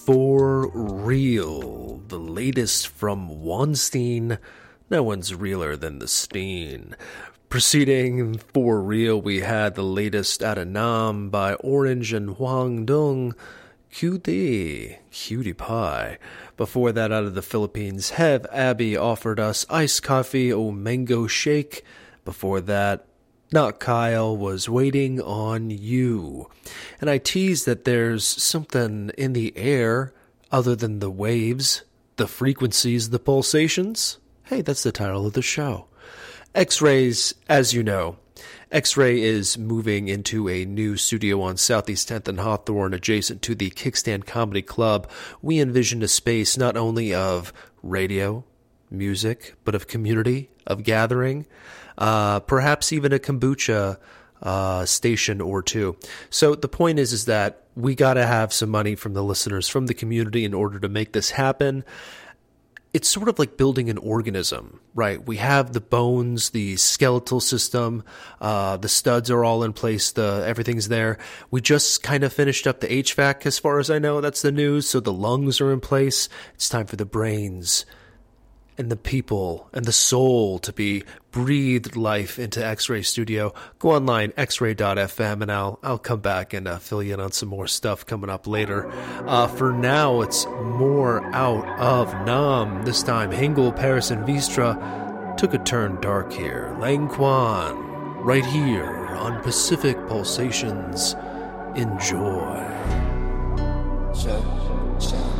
For Real, the latest from Wonstein. No one's realer than the Steen. Preceding For Real, we had the latest out of Nam by Orange and Huang Dong, Cutie Pie. Before that, out of the Philippines, Hev Abbey offered us Iced Coffee O Mango Shake. Before that, Not Kyle was Waiting on You. And I teased that there's something in the air other than the waves, the frequencies, the pulsations. Hey, that's the title of the show. X-Rays, as you know, X-Ray is moving into a new studio on Southeast 10th and Hawthorne adjacent to the Kickstand Comedy Club. We envisioned a space not only of radio, music, but of community, of gathering, perhaps even a kombucha station or two. So the point is that we got to have some money from the listeners, from the community, in order to make this happen. It's sort of like building an organism, right? We have the bones, the skeletal system, the studs are all in place, everything's there. We just kind of finished up the HVAC, as far as I know. That's the news. So the lungs are in place. It's time for the brains and the people and the soul to be breathed life into X-Ray Studio. Go online, xray.fm, and I'll come back and fill you in on some more stuff coming up later. For now, it's more out of Nam. This time, Hengel, Paris, and Vistra took a turn dark here. Lang Quan, right here on Pacific Pulsations. Enjoy. Check.